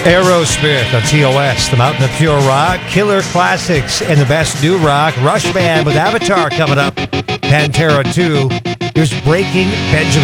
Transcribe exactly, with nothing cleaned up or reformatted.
Aerosmith on T O S, the Mountain of Pure Rock, Killer Classics, and the best new rock. Rush Band with Avatar coming up. Pantera two. Here's Breaking Benjamin.